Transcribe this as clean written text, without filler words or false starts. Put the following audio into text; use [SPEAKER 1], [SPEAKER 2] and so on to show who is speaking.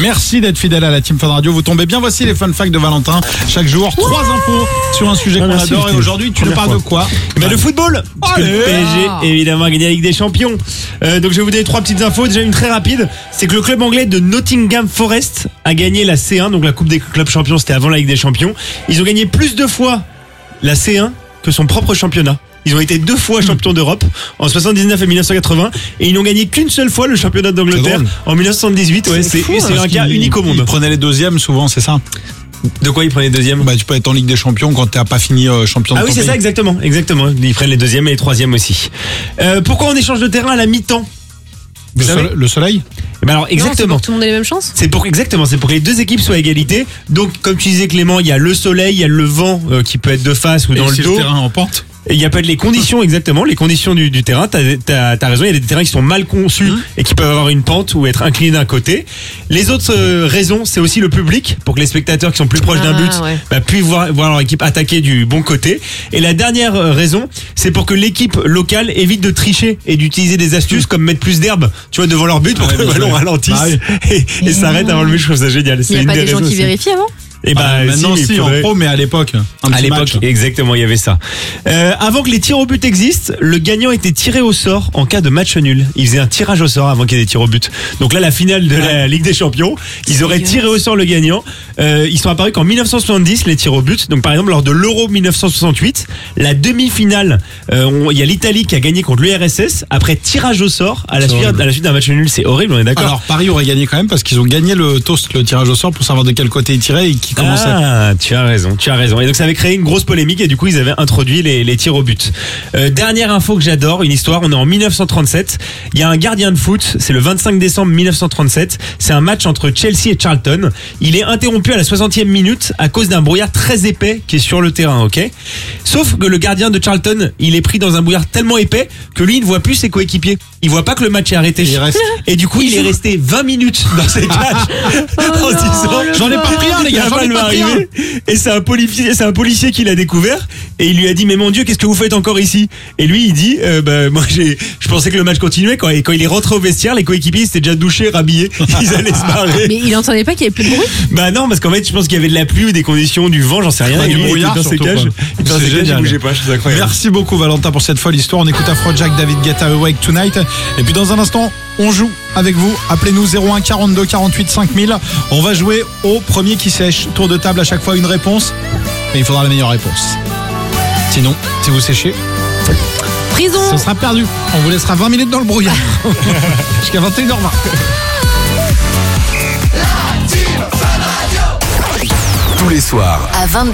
[SPEAKER 1] Merci d'être fidèle à la Team Fun Radio. Vous tombez bien. Voici les fun facts de Valentin. Chaque jour, 3 infos sur un sujet qu'on adore. Et aujourd'hui, tu nous parles de quoi?
[SPEAKER 2] Le football. Parce que le PSG, évidemment, a gagné la Ligue des Champions. Donc je vais vous donner 3 petites infos. Déjà une très rapide, c'est que le club anglais de Nottingham Forest a gagné la C1, donc la Coupe des clubs champions. C'était avant la Ligue des Champions. Ils ont gagné plus de fois la C1 que son propre championnat. Ils ont été 2 fois champions d'Europe en 79 et 1980 et ils n'ont gagné qu'une seule fois le championnat d'Angleterre en 1978. Ouais, c'est un cas unique au monde.
[SPEAKER 1] Ils prenaient les deuxièmes souvent, c'est ça?
[SPEAKER 2] De quoi ils prenaient les deuxièmes?
[SPEAKER 1] Tu peux être en Ligue des Champions quand t'as pas fini champion de ton pays.
[SPEAKER 2] C'est ça, exactement. Ils prennent les deuxièmes et les troisièmes aussi. Pourquoi on échange de terrain à la mi-temps?
[SPEAKER 1] Le soleil?
[SPEAKER 2] Alors exactement.
[SPEAKER 3] C'est pour que tout le monde ait les mêmes chances.
[SPEAKER 2] C'est pour que les deux équipes soient à égalité. Donc comme tu disais Clément, il y a le soleil, il y a le vent qui peut être de face ou dans le dos.
[SPEAKER 1] Le terrain en pente.
[SPEAKER 2] Il y a pas les conditions exactement, les conditions du terrain. T'as raison, il y a des terrains qui sont mal conçus et qui peuvent avoir une pente ou être inclinés d'un côté. Les autres raisons, c'est aussi le public pour que les spectateurs qui sont plus proches d'un but puissent voir leur équipe attaquer du bon côté. Et la dernière raison, c'est pour que l'équipe locale évite de tricher et d'utiliser des astuces comme mettre plus d'herbe, tu vois, devant leur but pour que le ballon ralentisse et s'arrête avant le but. Je trouve ça génial.
[SPEAKER 3] Il n'y a pas des gens qui vérifient avant?
[SPEAKER 2] Et
[SPEAKER 1] maintenant si en pro, mais à l'époque.
[SPEAKER 2] Exactement, il y avait ça. Avant que les tirs au but existent, le gagnant était tiré au sort en cas de match nul. Ils faisaient un tirage au sort avant qu'il y ait des tirs au but. Donc là, la finale de la Ligue des Champions, ils auraient tiré au sort le gagnant. Ils sont apparus qu'en 1970, les tirs au but. Donc par exemple, lors de l'Euro 1968, la demi-finale, il y a l'Italie qui a gagné contre l'URSS après tirage au sort à la suite d'un match nul. C'est horrible, on est d'accord?
[SPEAKER 1] Alors Paris aurait gagné quand même parce qu'ils ont gagné le tirage au sort pour savoir de quel côté ils tiraient et qui commençait.
[SPEAKER 2] Tu as raison. Et donc ça avait créé une grosse polémique et du coup ils avaient introduit les tirs au but. Dernière info que j'adore, une histoire, on est en 1937, il y a un gardien de foot, c'est le 25 décembre 1937, c'est un match entre Chelsea et Charlton. Il est interrompu à la 60e minute à cause d'un brouillard très épais qui est sur le terrain, ok? Sauf que le gardien de Charlton, il est pris dans un brouillard tellement épais que lui il ne voit plus ses coéquipiers. Il voit pas que le match est arrêté. Et du coup il est resté 20 minutes dans ses cages en se disant
[SPEAKER 1] j'en ai pas pris un les gars, j'en ai pas pris un.
[SPEAKER 2] Et c'est un policier qui l'a découvert et il lui a dit mais mon Dieu, qu'est-ce que vous faites encore ici? Et lui il dit moi je pensais que le match continuait quoi. Et quand il est rentré au vestiaire, les coéquipiers s'étaient déjà douchés, rhabillés, ils allaient se marrer.
[SPEAKER 3] Mais il entendait pas qu'il y avait plus de bruit?
[SPEAKER 2] Non, parce qu'en fait je pense qu'il y avait de la pluie ou des conditions, du vent, j'en sais rien.
[SPEAKER 1] Et
[SPEAKER 2] du
[SPEAKER 1] brouillard
[SPEAKER 2] dans ses cages. Il bougeait pas, c'est incroyable.
[SPEAKER 1] Merci beaucoup Valentin pour cette folle histoire. On écoute Afrojack, David Guetta, Awake Tonight. Et puis dans un instant, on joue avec vous. Appelez-nous 01 42 48 5000. On va jouer au premier qui sèche. Tour de table à chaque fois une réponse. Mais il faudra la meilleure réponse. Sinon, si vous séchez,
[SPEAKER 3] prison.
[SPEAKER 1] Ce sera perdu. On vous laissera 20 minutes dans le brouillard. Jusqu'à 21h20.
[SPEAKER 4] Tous les soirs
[SPEAKER 5] à 22h.